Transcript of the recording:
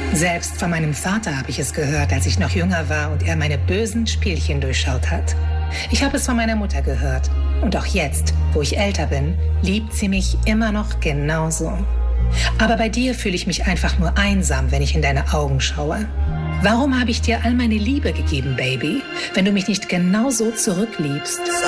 Selbst von meinem Vater habe ich es gehört, als ich noch jünger war und er meine bösen Spielchen durchschaut hat. Ich habe es von meiner Mutter gehört. Und auch jetzt, wo ich älter bin, liebt sie mich immer noch genauso. Aber bei dir fühle ich mich einfach nur einsam, wenn ich in deine Augen schaue. Warum habe ich dir all meine Liebe gegeben, Baby, wenn du mich nicht genauso zurückliebst?